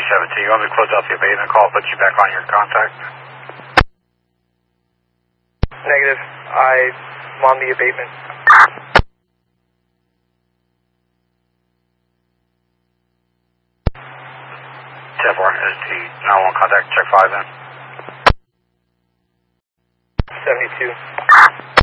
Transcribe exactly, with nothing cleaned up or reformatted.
seventeen, you want me to close out the abatement call, put you back on your contact? Negative. I'm on the abatement. ten four, S T nine one contact, check five then. seventy-two.